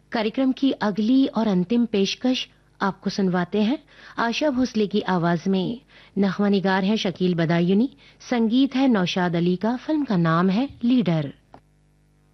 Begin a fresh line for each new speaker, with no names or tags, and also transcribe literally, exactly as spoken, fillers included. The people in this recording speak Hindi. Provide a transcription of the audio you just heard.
कार्यक्रम की अगली और अंतिम पेशकश आपको सुनवाते हैं आशा भोसले की आवाज में। नगमा निगार है शकील बदायूनी, संगीत है नौशाद अली का, फिल्म का नाम है लीडर।